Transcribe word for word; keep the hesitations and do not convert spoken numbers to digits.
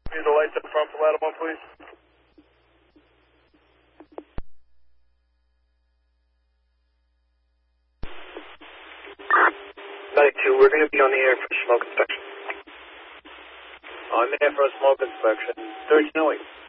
Need the lights up front for ladder one, please. ninety-two, we're going to be on the air for smoke inspection. On there for a smoke inspection. thirteen oh eight.